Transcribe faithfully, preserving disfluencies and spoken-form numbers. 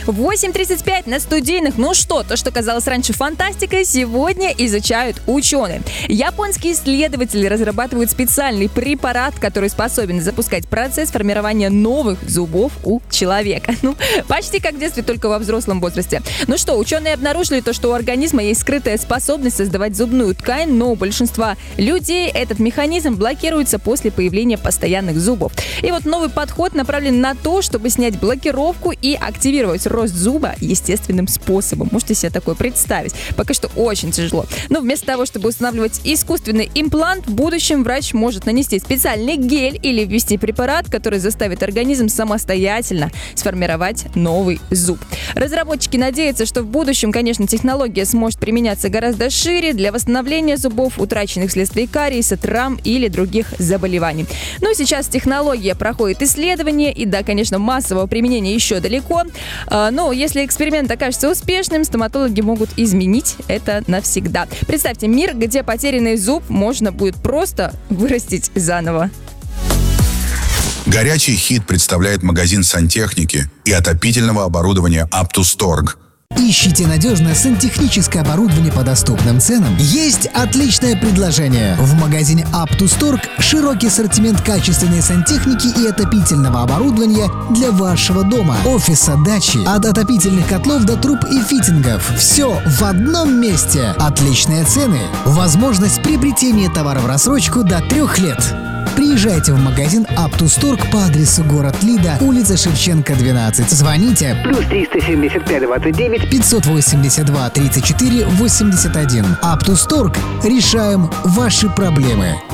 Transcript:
восемь тридцать пять на студийных. Ну что, то, что казалось раньше фантастикой, сегодня изучают ученые. Японские исследователи разрабатывают специальный препарат, который способен запускать процесс формирования новых зубов у человека. Ну, почти как в детстве, только во взрослом возрасте. Ну что, ученые обнаружили то, что у организма есть скрытая способность создавать зубную ткань, но у большинства людей этот механизм блокируется после появления постоянных зубов. И вот новый подход направлен на то, чтобы снять блокировку и активировать рост зуба естественным способом. Можете себе такое представить? Пока что очень тяжело. Но вместо того, чтобы устанавливать искусственный имплант, в будущем врач может нанести специальный гель или ввести препарат, который заставит организм самостоятельно сформировать новый зуб. Разработчики надеются, что в будущем, конечно, технология сможет применяться гораздо шире для восстановления зубов, утраченных вследствие кариеса, травм или других заболеваний. Но сейчас технология проходит исследования, и да, конечно, массового применения еще далеко. Но если эксперимент окажется успешным, стоматологи могут изменить это навсегда. Представьте мир, где потерянный зуб можно будет просто вырастить заново. Горячий хит представляет магазин сантехники и отопительного оборудования «Аптусторг». Ищите надежное сантехническое оборудование по доступным ценам? Есть отличное предложение. В магазине «Аптусторг» широкий ассортимент качественной сантехники и отопительного оборудования для вашего дома, офиса, дачи. От отопительных котлов до труб и фитингов. Все в одном месте. Отличные цены. Возможность приобретения товара в рассрочку до трех лет. Приезжайте в магазин «Аптусторг» по адресу город Лида, улица Шевченко, двенадцать. Звоните плюс триста семьдесят пять двадцать девять пятьсот восемьдесят два тридцать четыре восемьдесят один. «Аптусторг». Решаем ваши проблемы.